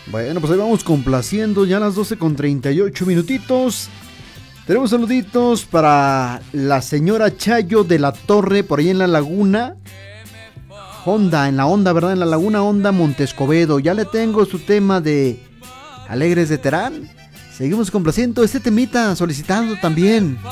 Bueno, pues ahí vamos complaciendo ya a las 12:38 minutitos. Tenemos saluditos para la señora Chayo de la Torre, por ahí en la laguna Honda, en la Honda, ¿verdad? En la laguna Honda Montescobedo. Ya le tengo su tema de Alegres de Terán. Seguimos complaciendo este temita, solicitando también.